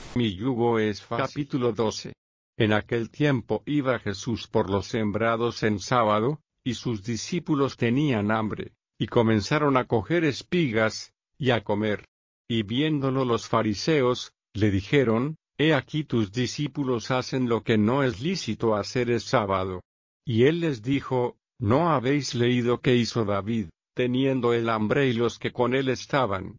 Mi yugo es fácil. Capítulo 12. En aquel tiempo iba Jesús por los sembrados en sábado, y sus discípulos tenían hambre, y comenzaron a coger espigas, y a comer. Y viéndolo los fariseos, le dijeron: He aquí tus discípulos hacen lo que no es lícito hacer el sábado. Y él les dijo: ¿No habéis leído qué hizo David, teniendo él hambre y los que con él estaban,